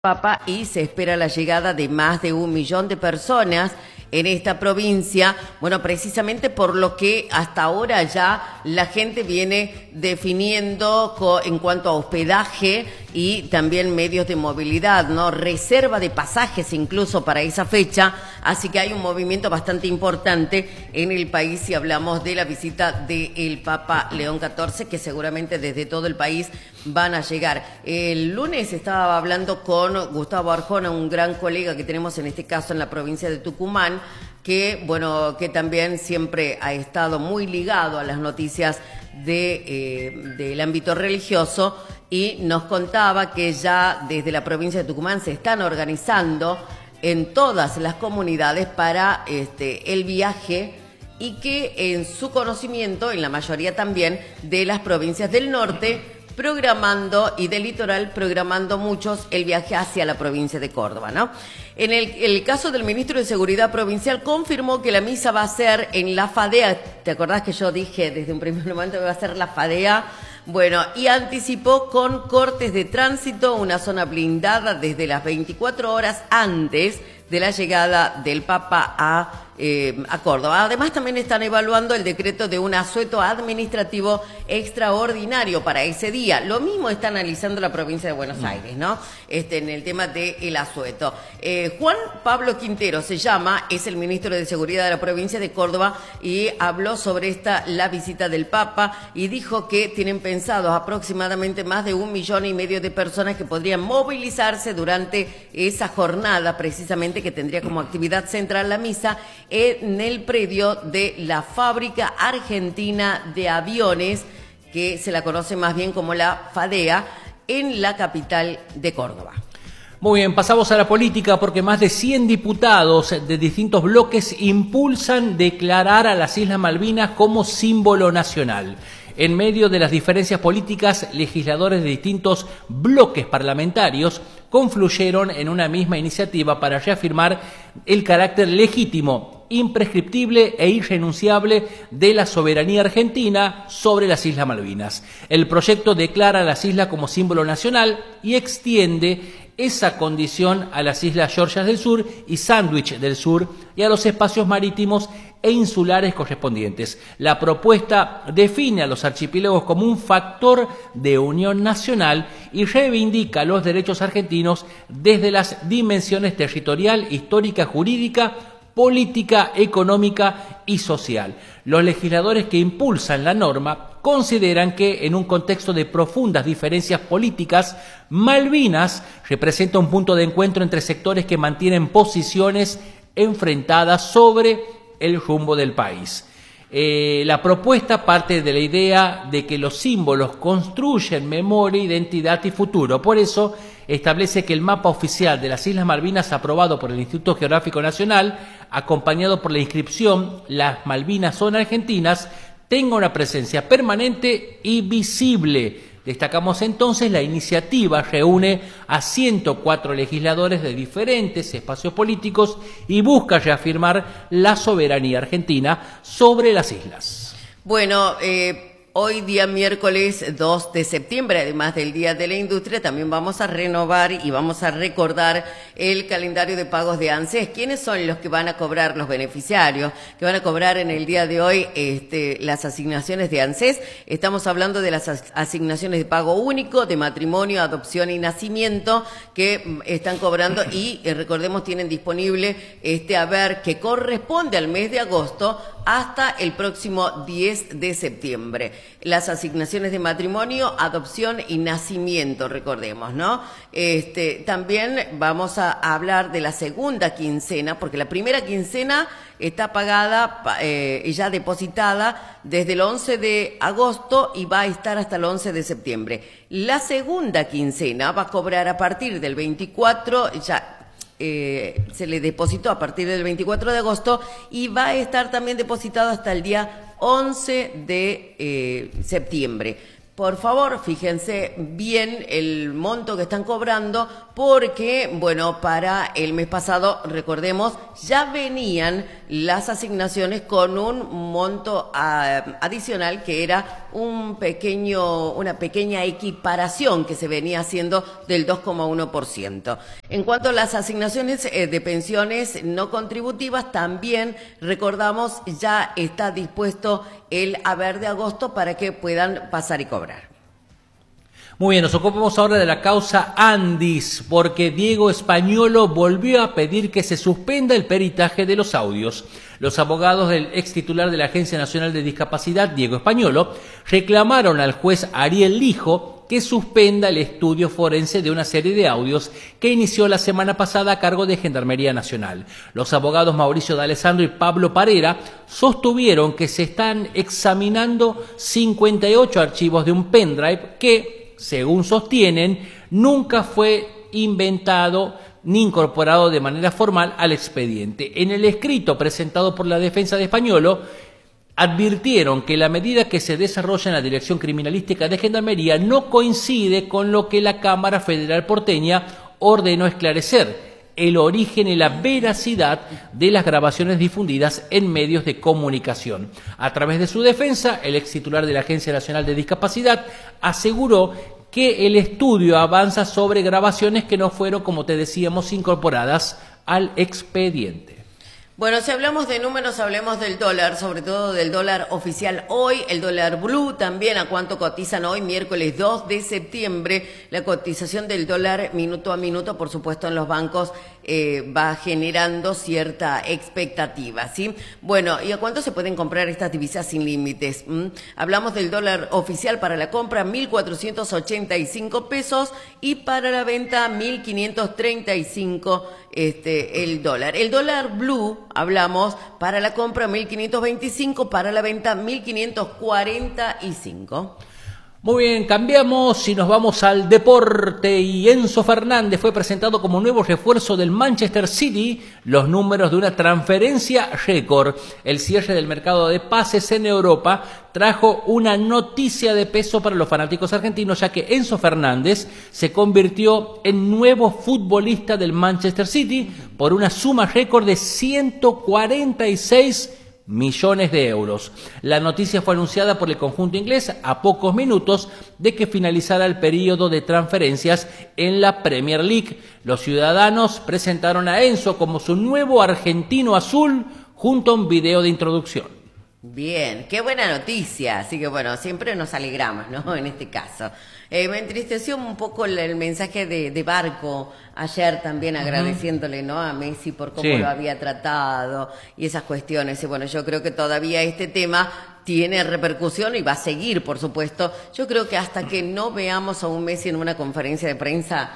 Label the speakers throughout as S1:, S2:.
S1: Papa y se espera la llegada de más de 1 millón de personas en esta provincia, bueno, precisamente por lo que hasta ahora ya la gente viene definiendo en cuanto a hospedaje y también medios de movilidad, ¿no? Reserva de pasajes incluso para esa fecha, así que hay un movimiento bastante importante en el país si hablamos de la visita del Papa León XIV, que seguramente desde todo el país van a llegar. El lunes estaba hablando con Gustavo Arjona, un gran colega que tenemos en este caso en la provincia de Tucumán, que bueno, que también siempre ha estado muy ligado a las noticias del ámbito religioso, y nos contaba que ya desde la provincia de Tucumán se están organizando en todas las comunidades para el viaje, y que en su conocimiento, en la mayoría también de las provincias del norte, programando, y del litoral, programando muchos el viaje hacia la provincia de Córdoba, ¿no? En el caso del ministro de Seguridad Provincial, confirmó que la misa va a ser en la FADEA. ¿Te acordás que yo dije desde un primer momento que va a ser la FADEA? Bueno, y anticipó con cortes de tránsito, una zona blindada desde las 24 horas antes de la llegada del Papa a Córdoba. Además, también están evaluando el decreto de un asueto administrativo extraordinario para ese día. Lo mismo está analizando la provincia de Buenos Aires, ¿no? En el tema del asueto. Juan Pablo Quintero se llama, es el ministro de Seguridad de la provincia de Córdoba, y habló sobre la visita del Papa, y dijo que tienen pensados aproximadamente más de 1,5 millones de personas que podrían movilizarse durante esa jornada, precisamente, que tendría como actividad central la misa en el predio de la Fábrica Argentina de Aviones, que se la conoce más bien como la FADEA, en la capital de Córdoba.
S2: Muy bien, pasamos a la política, porque más de 100 diputados de distintos bloques impulsan declarar a las Islas Malvinas como símbolo nacional. En medio de las diferencias políticas, legisladores de distintos bloques parlamentarios confluyeron en una misma iniciativa para reafirmar el carácter legítimo, imprescriptible e irrenunciable de la soberanía argentina sobre las Islas Malvinas. El proyecto declara a las islas como símbolo nacional y extiende esa condición a las Islas Georgias del Sur y Sandwich del Sur y a los espacios marítimos e insulares correspondientes. La propuesta define a los archipiélagos como un factor de unión nacional y reivindica los derechos argentinos desde las dimensiones territorial, histórica, jurídica, política, económica y social. Los legisladores que impulsan la norma consideran que, en un contexto de profundas diferencias políticas, Malvinas representa un punto de encuentro entre sectores que mantienen posiciones enfrentadas sobre el rumbo del país. La propuesta parte de la idea de que los símbolos construyen memoria, identidad y futuro. Por eso establece que el mapa oficial de las Islas Malvinas, aprobado por el Instituto Geográfico Nacional, acompañado por la inscripción "Las Malvinas son argentinas", tenga una presencia permanente y visible. Destacamos entonces, la iniciativa reúne a 104 legisladores de diferentes espacios políticos y busca reafirmar la soberanía argentina sobre las islas.
S1: Bueno, hoy día miércoles 2 de septiembre, además del Día de la Industria, también vamos a renovar y vamos a recordar el calendario de pagos de ANSES. ¿Quiénes son los que van a cobrar, los beneficiarios que van a cobrar en el día de hoy las asignaciones de ANSES? Estamos hablando de las asignaciones de pago único, de matrimonio, adopción y nacimiento, que están cobrando, y recordemos, tienen disponible haber que corresponde al mes de agosto hasta el próximo 10 de septiembre. Las asignaciones de matrimonio, adopción y nacimiento, recordemos, ¿no? También vamos a hablar de la segunda quincena, porque la primera quincena está pagada y ya depositada desde el 11 de agosto y va a estar hasta el 11 de septiembre. La segunda quincena va a cobrar a partir del 24, se le depositó a partir del 24 de agosto y va a estar también depositado hasta el día 11 de septiembre. Por favor, fíjense bien el monto que están cobrando, porque, bueno, para el mes pasado, recordemos, ya venían las asignaciones con un monto adicional que era una pequeña equiparación que se venía haciendo del 2,1%. En cuanto a las asignaciones de pensiones no contributivas, también recordamos ya está dispuesto el haber de agosto para que puedan pasar y cobrar.
S2: Muy bien, nos ocupamos ahora de la causa Andis, porque Diego Españolo volvió a pedir que se suspenda el peritaje de los audios. Los abogados del ex titular de la Agencia Nacional de Discapacidad, Diego Españolo, reclamaron al juez Ariel Lijo que suspenda el estudio forense de una serie de audios que inició la semana pasada a cargo de Gendarmería Nacional. Los abogados Mauricio D'Alessandro y Pablo Parera sostuvieron que se están examinando 58 archivos de un pendrive que, según sostienen, nunca fue inventado ni incorporado de manera formal al expediente. En el escrito presentado por la defensa de Españolo, advirtieron que la medida que se desarrolla en la Dirección Criminalística de Gendarmería no coincide con lo que la Cámara Federal porteña ordenó esclarecer: el origen y la veracidad de las grabaciones difundidas en medios de comunicación. A través de su defensa, el ex titular de la Agencia Nacional de Discapacidad aseguró que el estudio avanza sobre grabaciones que no fueron, como te decíamos, incorporadas al expediente.
S1: Bueno, si hablamos de números, hablemos del dólar, sobre todo del dólar oficial hoy, el dólar blue también, a cuánto cotizan hoy, miércoles 2 de septiembre. La cotización del dólar minuto a minuto, por supuesto, en los bancos va generando cierta expectativa, ¿sí? Bueno, ¿y a cuánto se pueden comprar estas divisas sin límites? Hablamos del dólar oficial para la compra, 1.485 pesos, y para la venta, 1.535 el dólar. El dólar blue, hablamos, para la compra 1.525, para la venta 1.545.
S2: Muy bien, cambiamos y nos vamos al deporte, y Enzo Fernández fue presentado como nuevo refuerzo del Manchester City, los números de una transferencia récord. El cierre del mercado de pases en Europa trajo una noticia de peso para los fanáticos argentinos, ya que Enzo Fernández se convirtió en nuevo futbolista del Manchester City por una suma récord de 146 millones de euros. La noticia fue anunciada por el conjunto inglés a pocos minutos de que finalizara el periodo de transferencias en la Premier League. Los ciudadanos presentaron a Enzo como su nuevo argentino azul junto a un video de introducción.
S1: Bien, qué buena noticia, así que bueno, siempre nos alegramos, ¿no? En este caso. Me entristeció un poco el mensaje de Barco ayer también, agradeciéndole, ¿no?, a Messi por cómo lo había tratado y esas cuestiones. Y bueno, yo creo que todavía este tema tiene repercusión y va a seguir, por supuesto. Yo creo que hasta que no veamos a un Messi en una conferencia de prensa,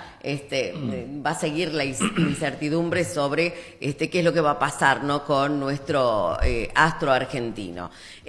S1: va a seguir la incertidumbre sobre qué es lo que va a pasar, ¿no?, con nuestro astro argentino.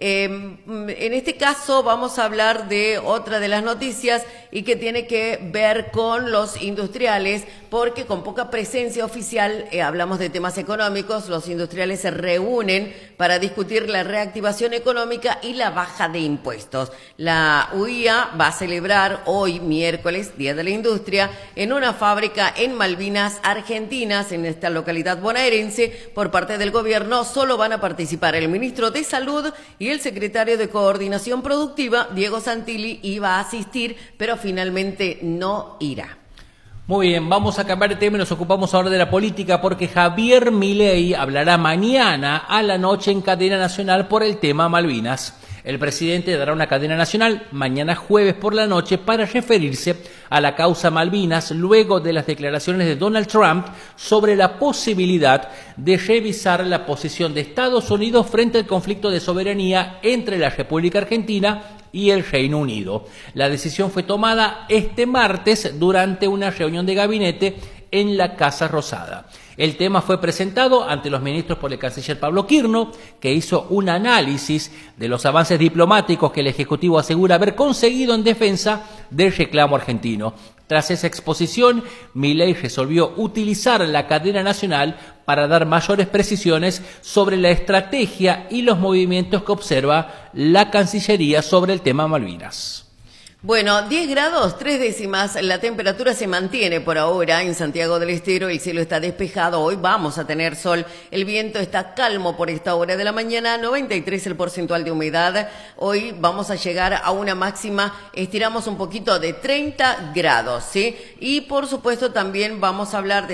S1: En este caso vamos a hablar de otra de las noticias y que tiene que ver con los industriales, porque con poca presencia oficial, hablamos de temas económicos, los industriales se reúnen para discutir la reactivación económica y la baja de impuestos. La UIA va a celebrar hoy, miércoles, Día de la Industria, en una fábrica en Malvinas, Argentinas, en esta localidad bonaerense. Por parte del gobierno solo van a participar el ministro de Salud y el secretario de Coordinación Productiva, Diego Santilli, iba a asistir, pero finalmente no irá.
S2: Muy bien, vamos a cambiar de tema y nos ocupamos ahora de la política, porque Javier Milei hablará mañana a la noche en cadena nacional por el tema Malvinas. El presidente dará una cadena nacional mañana jueves por la noche para referirse a la causa Malvinas, luego de las declaraciones de Donald Trump sobre la posibilidad de revisar la posición de Estados Unidos frente al conflicto de soberanía entre la República Argentina y el Reino Unido. La decisión fue tomada este martes durante una reunión de gabinete en la Casa Rosada. El tema fue presentado ante los ministros por el canciller Pablo Quirno, que hizo un análisis de los avances diplomáticos que el Ejecutivo asegura haber conseguido en defensa del reclamo argentino. Tras esa exposición, Milei resolvió utilizar la cadena nacional para dar mayores precisiones sobre la estrategia y los movimientos que observa la Cancillería sobre el tema Malvinas.
S1: Bueno, 10 grados, 3 décimas, la temperatura se mantiene por ahora en Santiago del Estero, el cielo está despejado, hoy vamos a tener sol, el viento está calmo por esta hora de la mañana, 93 el porcentual de humedad, hoy vamos a llegar a una máxima, estiramos un poquito de 30 grados, ¿sí? Y por supuesto también vamos a hablar de